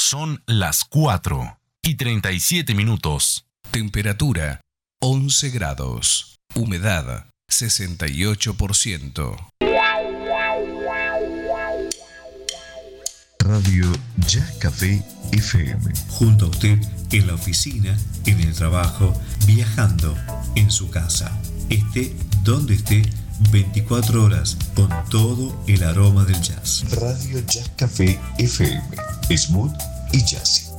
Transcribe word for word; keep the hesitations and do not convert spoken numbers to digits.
Son las cuatro y treinta y siete minutos. Temperatura once grados. Humedad sesenta y ocho por ciento. Radio Jazz Café F M. Junto a usted en la oficina, en el trabajo, viajando, en su casa. Esté donde esté, veinticuatro horas con todo el aroma del jazz. Radio Jazz Café F M. Smooth y jazzy.